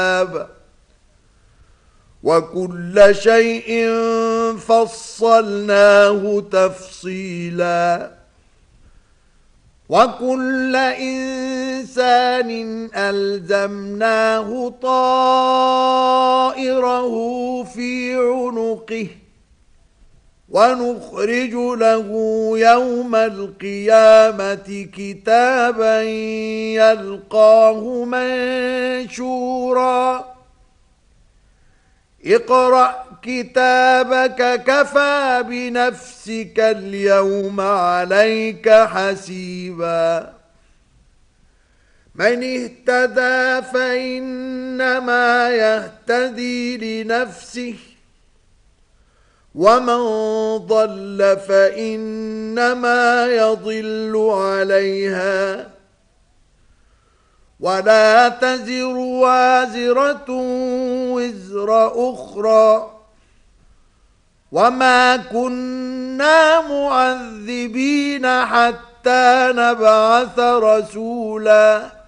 وكل شيء فصلناه تفصيلا وكل إنسان ألزمناه طائره في عنقه ونخرج له يوم القيامة كتابا يلقاه منشورا اقرأ كتابك كفى بنفسك اليوم عليك حسيبا من اهتدى فإنما يهتدي لنفسه ومن ضل فإنما يضل عليها ولا تزر وازرة وزر أخرى وما كنا معذبين حتى نبعث رسولا